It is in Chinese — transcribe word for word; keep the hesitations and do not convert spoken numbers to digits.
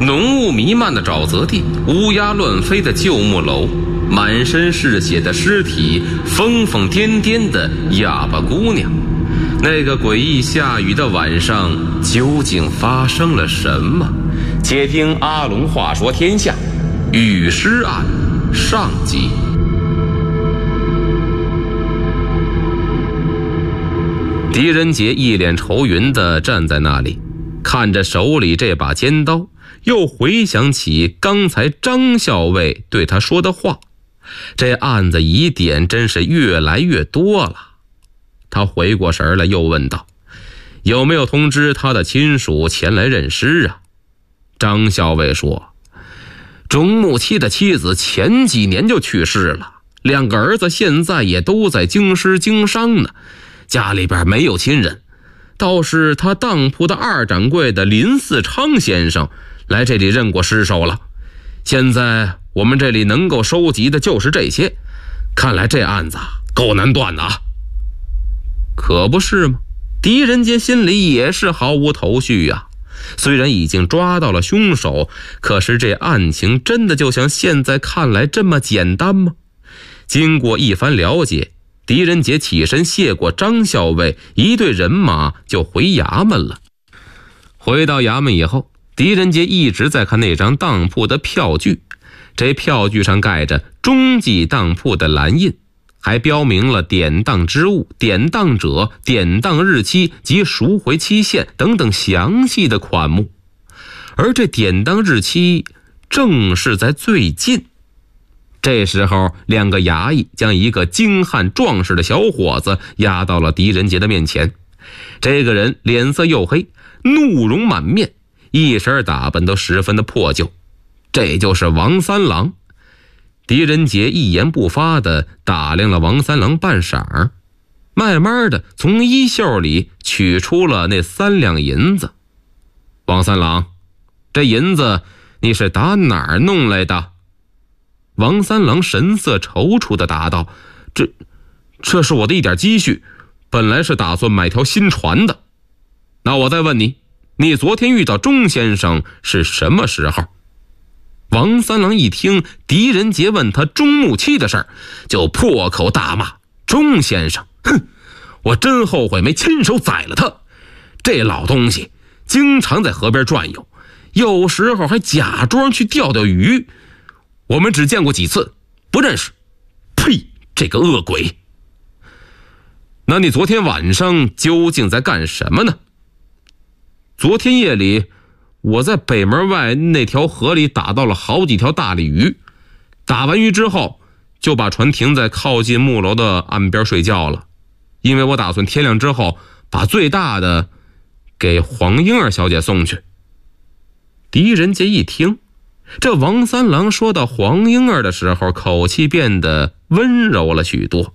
浓雾弥漫的沼泽地，乌鸦乱飞的旧木楼，满身是血的尸体，疯疯癫癫的哑巴姑娘。那个诡异下雨的晚上，究竟发生了什么？且听阿龙话说天下，雨尸案上集。狄仁杰一脸愁云地站在那里，看着手里这把尖刀，又回想起刚才张校尉对他说的话，这案子疑点真是越来越多了。他回过神来，又问道：有没有通知他的亲属前来认尸啊？张校尉说：钟木七的妻子前几年就去世了，两个儿子现在也都在京师经商呢，家里边没有亲人，倒是他当铺的二掌柜的林四昌先生来这里认过尸首了。现在我们这里能够收集的就是这些，看来这案子够难断的啊。可不是吗？狄仁杰心里也是毫无头绪呀、啊。虽然已经抓到了凶手，可是这案情真的就像现在看来这么简单吗？经过一番了解，狄仁杰起身谢过张校尉，一队人马就回衙门了。回到衙门以后，狄仁杰一直在看那张当铺的票据，这票据上盖着中记当铺的蓝印，还标明了典当之物、典当者、典当日期及赎回期限等等详细的款目。而这典当日期正是在最近。这时候，两个衙役将一个精悍壮实的小伙子押到了狄仁杰的面前。这个人脸色黝黑，怒容满面，一身打扮都十分的破旧。这就是王三郎。狄仁杰一言不发地打量了王三郎半晌，慢慢地从衣袖里取出了那三两银子。王三郎，这银子你是打哪儿弄来的？王三郎神色踌躇地答道：这这是我的一点积蓄，本来是打算买条新船的。那我再问你，你昨天遇到钟先生是什么时候？王三郎一听狄仁杰问他钟木七的事儿，就破口大骂：钟先生，哼，我真后悔没亲手宰了他。这老东西经常在河边转悠，有时候还假装去钓钓鱼，我们只见过几次，不认识。呸，这个恶鬼。那你昨天晚上究竟在干什么呢？昨天夜里我在北门外那条河里打到了好几条大鲤鱼，打完鱼之后就把船停在靠近木楼的岸边睡觉了，因为我打算天亮之后把最大的给黄莺儿小姐送去。狄仁杰一听，这王三郎说到黄莺儿的时候，口气变得温柔了许多。